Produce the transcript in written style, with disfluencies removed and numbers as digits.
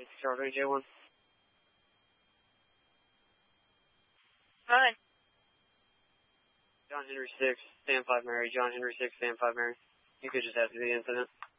It's Charlie J1. Hi. John Henry 6, stand 5 Mary. John Henry 6, stand 5 Mary. You could just ask the incident.